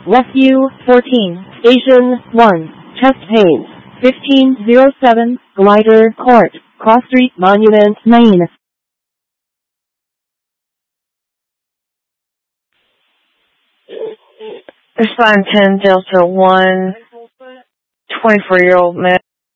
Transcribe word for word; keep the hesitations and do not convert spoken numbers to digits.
Rescue fourteen, Station one, chest pains, fifteen oh seven, Glider Court, Cross Street, Monument, Maine. Respond ten Delta one, twenty-four-year-old male.